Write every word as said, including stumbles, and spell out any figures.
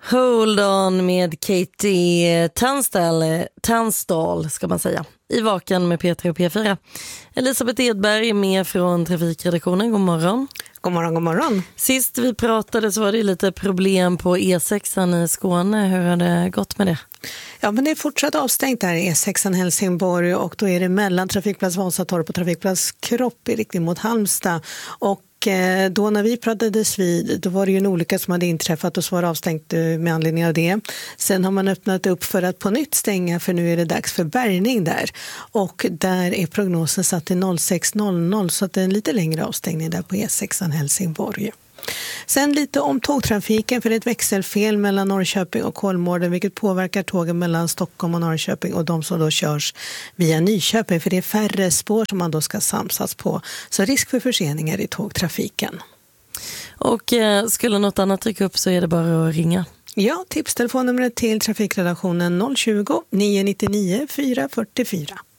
Hold on med Katie Tunstall, Tunstall ska man säga, i Vaken med P tre och P fyra. Elisabeth Edberg är med från trafikredaktionen. God morgon. God morgon, god morgon. Sist vi pratade så var det lite problem på E sex i Skåne. Hur har det gått med det? Ja, men det är fortsatt avstängt där E sex Helsingborg, och då är det mellan trafikplats Vasatorp och trafikplats Kropp i riktning mot Halmstad. Och då när vi pratades vid, då var det ju en olycka som hade inträffat och så var det avstängt med anledning av det. Sen har man öppnat upp för att på nytt stänga, för nu är det dags för bärgning där. Och där är prognosen satt till sex noll noll, så att det är en lite längre avstängning där på E sex Helsingborg. Sen lite om tågtrafiken, för det är ett växelfel mellan Norrköping och Kolmården, vilket påverkar tågen mellan Stockholm och Norrköping och de som då körs via Nyköping, för det är färre spår som man då ska samsas på. Så risk för förseningar i tågtrafiken. Och eh, skulle något annat dyka upp så är det bara att ringa. Ja, tipstelefonnumret till trafikredaktionen noll tjugo, nio nio nio, fyra fyra fyra.